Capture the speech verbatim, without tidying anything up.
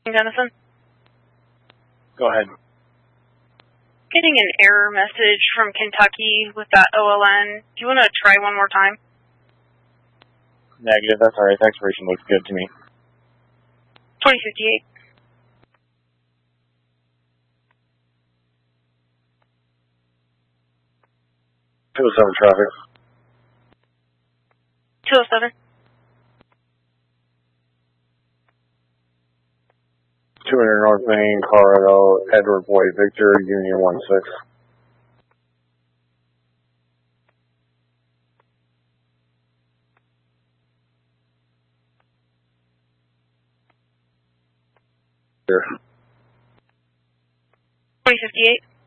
Denison? Go ahead. Getting an error message from Kentucky with that O L N. Do you want to try one more time? Negative, that's alright. The expiration looks good to me. twenty fifty-eight. two oh seven traffic. two oh seven. two hundred North Main, Colorado, Edward Boy Victor, Union one six. twenty fifty-eight.